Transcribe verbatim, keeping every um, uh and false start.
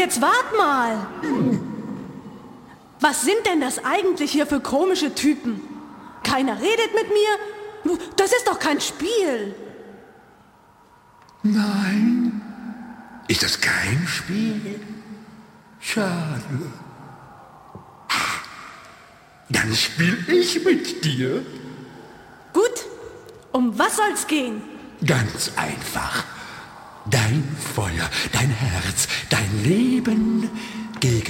Jetzt wart mal. Was sind denn das eigentlich hier für komische Typen? Keiner redet mit mir? Das ist doch kein Spiel. Nein. Ist das kein Spiel? Schade. Dann spiel ich mit dir. Gut. Um was soll's gehen? Ganz einfach. Dein Feuer, dein Herz, dein Leben gegen